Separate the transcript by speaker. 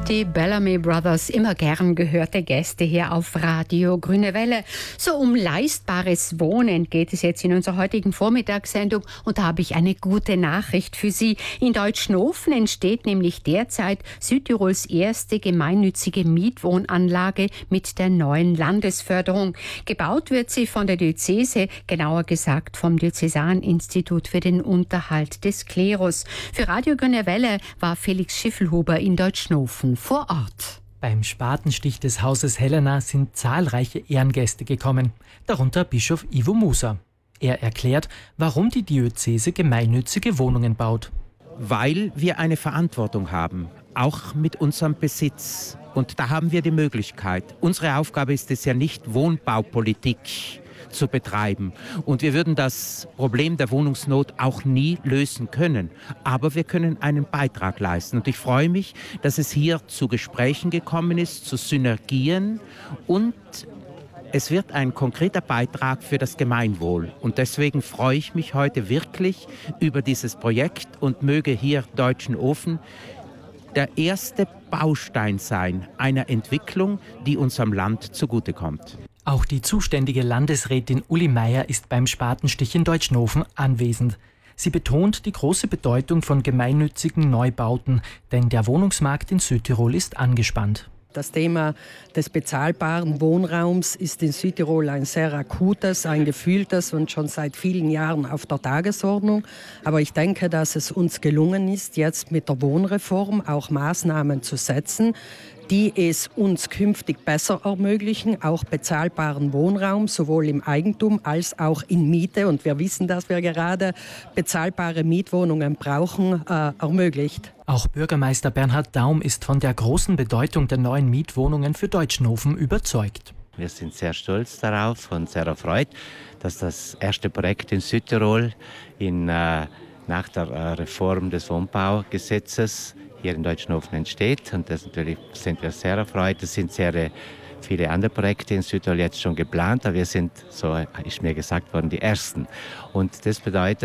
Speaker 1: Die Bellamy Brothers, immer gern gehörte Gäste hier auf Radio Grüne Welle. So um leistbares Wohnen geht es jetzt in unserer heutigen Vormittagssendung und da habe ich eine gute Nachricht für Sie. In Deutschnofen entsteht nämlich derzeit Südtirols erste gemeinnützige Mietwohnanlage mit der neuen Landesförderung. Gebaut wird sie von der Diözese, genauer gesagt vom Diözesaninstitut für den Unterhalt des Klerus. Für Radio Grüne Welle war Felix Schiffelhuber in Deutschnofen vor Ort.
Speaker 2: Beim Spatenstich des Hauses Helena sind zahlreiche Ehrengäste gekommen, darunter Bischof Ivo Musa. Er erklärt, warum die Diözese gemeinnützige Wohnungen baut.
Speaker 3: Weil wir eine Verantwortung haben, auch mit unserem Besitz. Und da haben wir die Möglichkeit. Unsere Aufgabe ist es ja nicht, Wohnbaupolitik zu betreiben. Und wir würden das Problem der Wohnungsnot auch nie lösen können. Aber wir können einen Beitrag leisten. Und ich freue mich, dass es hier zu Gesprächen gekommen ist, zu Synergien. Und es wird ein konkreter Beitrag für das Gemeinwohl. Und deswegen freue ich mich heute wirklich über dieses Projekt und möge hier Deutschnofen der erste Baustein sein einer Entwicklung, die unserem Land zugutekommt.
Speaker 2: Auch die zuständige Landesrätin Uli Meier ist beim Spatenstich in Deutschnofen anwesend. Sie betont die große Bedeutung von gemeinnützigen Neubauten, denn der Wohnungsmarkt in Südtirol ist angespannt.
Speaker 4: Das Thema des bezahlbaren Wohnraums ist in Südtirol ein sehr akutes, ein gefühltes und schon seit vielen Jahren auf der Tagesordnung. Aber ich denke, dass es uns gelungen ist, jetzt mit der Wohnreform auch Maßnahmen zu setzen, die es uns künftig besser ermöglichen, auch bezahlbaren Wohnraum, sowohl im Eigentum als auch in Miete, und wir wissen, dass wir gerade bezahlbare Mietwohnungen brauchen, ermöglicht.
Speaker 2: Auch Bürgermeister Bernhard Daum ist von der großen Bedeutung der neuen Mietwohnungen für Deutschnofen überzeugt.
Speaker 5: Wir sind sehr stolz darauf und sehr erfreut, dass das erste Projekt in Südtirol nach der Reform des Wohnbaugesetzes hier in Deutschnofen entsteht. Und das natürlich sind wir sehr erfreut. Es sind sehr viele andere Projekte in Südtirol jetzt schon geplant, aber wir sind, so ist mir gesagt worden, die ersten. Und das bedeutet,